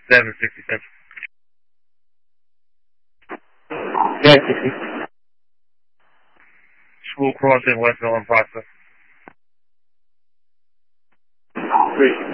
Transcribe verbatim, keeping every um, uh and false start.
seven sixty-seven. Yeah, sixty. School crossing, West Mill and Prospect. Three.